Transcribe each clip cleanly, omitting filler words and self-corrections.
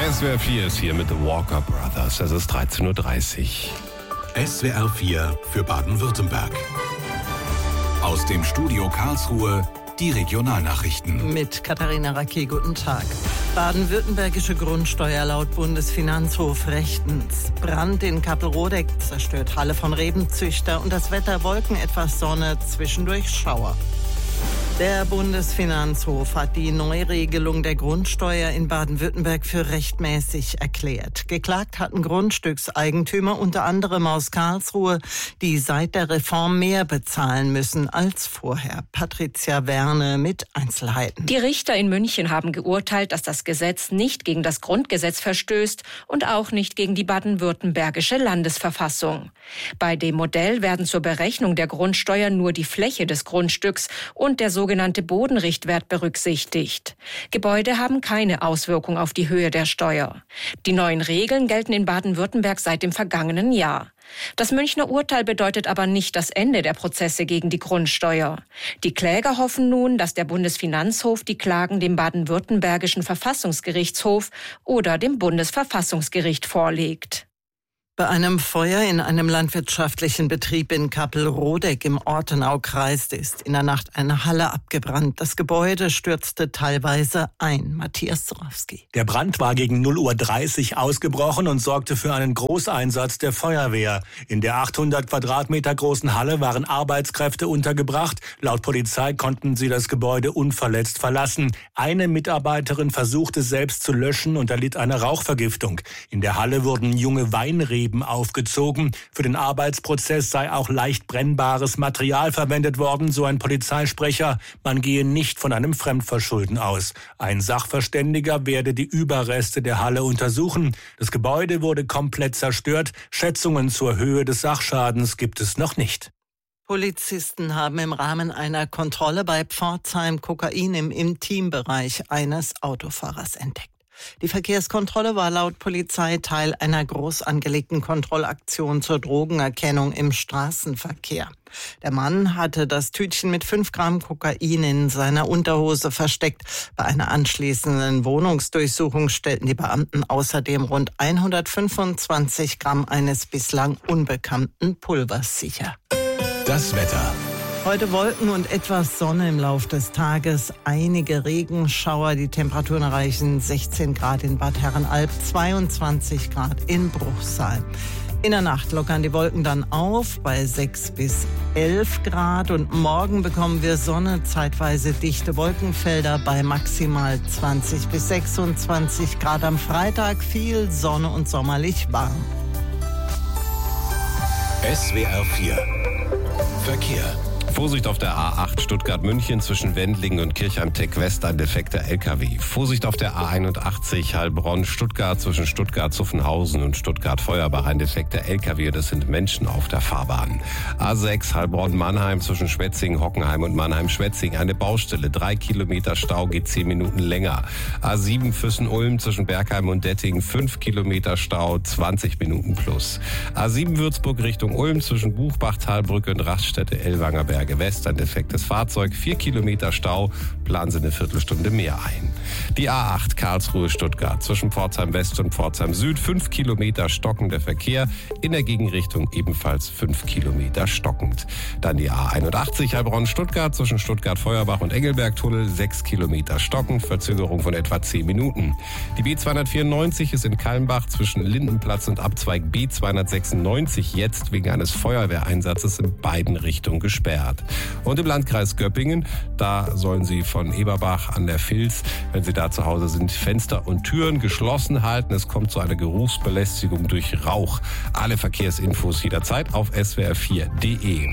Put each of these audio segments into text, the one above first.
SWR 4 ist hier mit The Walker Brothers. Es ist 13.30 Uhr. SWR 4 für Baden-Württemberg. Aus dem Studio Karlsruhe die Regionalnachrichten. Mit Katharina Racke, guten Tag. Baden-württembergische Grundsteuer laut Bundesfinanzhof rechtens. Brand in Kappelrodeck zerstört Halle von Rebenzüchter und das Wetter Wolken, etwas Sonne, zwischendurch Schauer. Der Bundesfinanzhof hat die Neuregelung der Grundsteuer in Baden-Württemberg für rechtmäßig erklärt. Geklagt hatten Grundstückseigentümer unter anderem aus Karlsruhe, die seit der Reform mehr bezahlen müssen als vorher. Patricia Werne mit Einzelheiten. Die Richter in München haben geurteilt, dass das Gesetz nicht gegen das Grundgesetz verstößt und auch nicht gegen die baden-württembergische Landesverfassung. Bei dem Modell werden zur Berechnung der Grundsteuer nur die Fläche des Grundstücks und der sogenannte Bodenrichtwert berücksichtigt. Gebäude haben keine Auswirkung auf die Höhe der Steuer. Die neuen Regeln gelten in Baden-Württemberg seit dem vergangenen Jahr. Das Münchner Urteil bedeutet aber nicht das Ende der Prozesse gegen die Grundsteuer. Die Kläger hoffen nun, dass der Bundesfinanzhof die Klagen dem baden-württembergischen Verfassungsgerichtshof oder dem Bundesverfassungsgericht vorlegt. Bei einem Feuer in einem landwirtschaftlichen Betrieb in Kappelrodeck im Ortenaukreis ist in der Nacht eine Halle abgebrannt. Das Gebäude stürzte teilweise ein. Matthias Zorowski. Der Brand war gegen 0:30 Uhr ausgebrochen und sorgte für einen Großeinsatz der Feuerwehr. In der 800 Quadratmeter großen Halle waren Arbeitskräfte untergebracht. Laut Polizei konnten sie das Gebäude unverletzt verlassen. Eine Mitarbeiterin versuchte selbst zu löschen und erlitt eine Rauchvergiftung. In der Halle wurden junge Weinreben aufgezogen. Für den Arbeitsprozess sei auch leicht brennbares Material verwendet worden, so ein Polizeisprecher. Man gehe nicht von einem Fremdverschulden aus. Ein Sachverständiger werde die Überreste der Halle untersuchen. Das Gebäude wurde komplett zerstört. Schätzungen zur Höhe des Sachschadens gibt es noch nicht. Polizisten haben im Rahmen einer Kontrolle bei Pforzheim Kokain im Intimbereich eines Autofahrers entdeckt. Die Verkehrskontrolle war laut Polizei Teil einer groß angelegten Kontrollaktion zur Drogenerkennung im Straßenverkehr. Der Mann hatte das Tütchen mit 5 Gramm Kokain in seiner Unterhose versteckt. Bei einer anschließenden Wohnungsdurchsuchung stellten die Beamten außerdem rund 125 Gramm eines bislang unbekannten Pulvers sicher. Das Wetter. Heute Wolken und etwas Sonne im Lauf des Tages, einige Regenschauer. Die Temperaturen erreichen 16 Grad in Bad Herrenalb, 22 Grad in Bruchsal. In der Nacht lockern die Wolken dann auf bei 6 bis 11 Grad und morgen bekommen wir Sonne, zeitweise dichte Wolkenfelder bei maximal 20 bis 26 Grad. Am Freitag viel Sonne und sommerlich warm. SWR 4 Verkehr. Vorsicht auf der A8 Stuttgart-München zwischen Wendlingen und Kirchheim-Tech-West, ein defekter LKW. Vorsicht auf der A81 Heilbronn-Stuttgart zwischen Stuttgart-Zuffenhausen und Stuttgart-Feuerbach, ein defekter LKW. Das sind Menschen auf der Fahrbahn. A6 Heilbronn-Mannheim zwischen Schwetzingen, Hockenheim und Mannheim-Schwetzingen, eine Baustelle. 3 Kilometer Stau, geht 10 Minuten länger. A7 Füssen-Ulm zwischen Bergheim und Dettingen, 5 Kilometer Stau, 20 Minuten plus. A7 Würzburg Richtung Ulm zwischen Buchbach, Talbrücke und Raststätte Ellwangerberg West, ein defektes Fahrzeug, 4 Kilometer Stau, planen Sie eine Viertelstunde mehr ein. Die A8 Karlsruhe-Stuttgart zwischen Pforzheim West und Pforzheim Süd, 5 Kilometer stockender Verkehr, in der Gegenrichtung ebenfalls 5 Kilometer stockend. Dann die A81 Heilbronn-Stuttgart zwischen Stuttgart-Feuerbach und Engelberg-Tunnel, 6 Kilometer stockend, Verzögerung von etwa 10 Minuten. Die B294 ist in Kalmbach zwischen Lindenplatz und Abzweig B296 jetzt wegen eines Feuerwehreinsatzes in beiden Richtungen gesperrt. Und im Landkreis Göppingen, da sollen Sie von Eberbach an der Vils, wenn Sie da zu Hause sind, Fenster und Türen geschlossen halten. Es kommt zu einer Geruchsbelästigung durch Rauch. Alle Verkehrsinfos jederzeit auf swr4.de.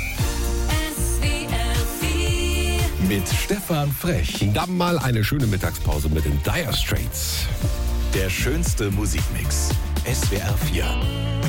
Mit Stefan Frech. Dann mal eine schöne Mittagspause mit den Dire Straits. Der schönste Musikmix. SWR 4.